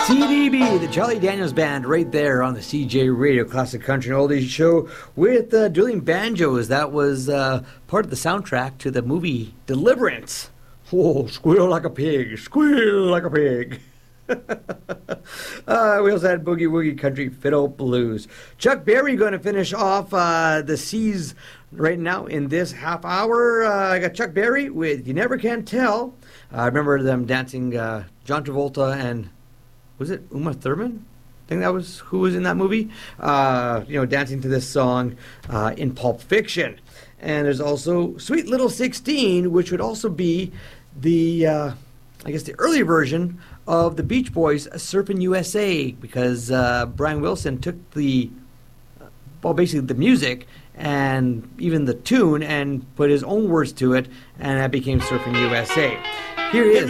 CDB, the Charlie Daniels Band, right there on the CJ Radio Classic Country and Oldies show with dueling banjos. That was part of the soundtrack to the movie Deliverance. Whoa, squeal like a pig, squeal like a pig. We also had Boogie Woogie Country Fiddle Blues. Chuck Berry going to finish off the C's right now in this half hour. I got Chuck Berry with You Never Can Tell. I remember them dancing, John Travolta and, was it Uma Thurman? I think that was who was in that movie. Dancing to this song in Pulp Fiction. And there's also Sweet Little 16, which would also be the, the early version of the Beach Boys' Surfin' USA, because Brian Wilson took basically the music and even the tune and put his own words to it, and that became Surfin' USA. Here he is.